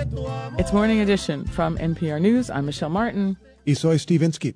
It's Morning Edition from NPR News. I'm Michelle Martin. Y soy Steve Inskeep.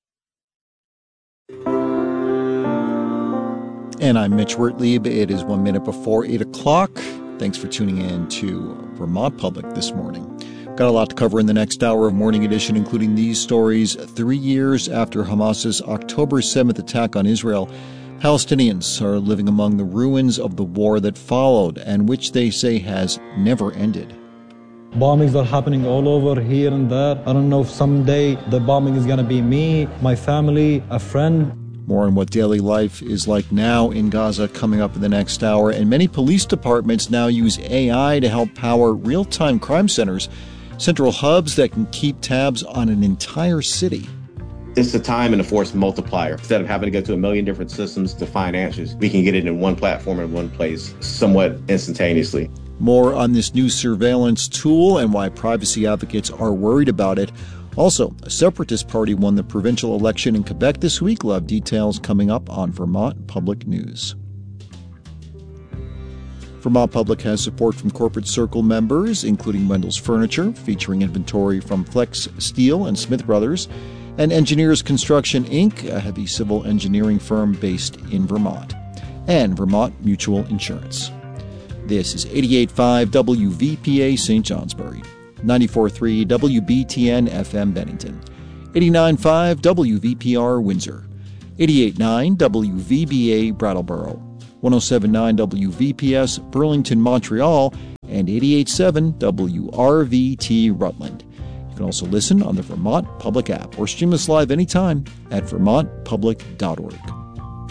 And I'm Mitch Wertlieb. It is 1 minute before 8 o'clock. Thanks for tuning in to Vermont Public this morning. Got a lot to cover in the next hour of Morning Edition, including these stories. 3 years after Hamas's October 7th attack on Israel, Palestinians are living among the ruins of the war that followed and which they say has never ended. Bombings are happening all over here and there. I don't know if someday the bombing is going to be me, my family, a friend. More on what daily life is like now in Gaza coming up in the next hour. And many police departments now use AI to help power real-time crime centers, central hubs that can keep tabs on an entire city. It's a time and a force multiplier. Instead of having to go to a million different systems to find answers, we can get it in one platform in one place somewhat instantaneously. More on this new surveillance tool and why privacy advocates are worried about it. Also, a separatist party won the provincial election in Quebec this week. We'll have details coming up on Vermont Public News. Vermont Public has support from Corporate Circle members, including Wendell's Furniture, featuring inventory from Flex Steel and Smith Brothers, and Engineers Construction, Inc., a heavy civil engineering firm based in Vermont, and Vermont Mutual Insurance. This is 88.5 WVPA St. Johnsbury, 94.3 WBTN FM Bennington, 89.5 WVPR Windsor, 88.9 WVBA Brattleboro, 107.9 WVPS Burlington, Montreal, and 88.7 WRVT Rutland. You can also listen on the Vermont Public app or stream us live anytime at vermontpublic.org.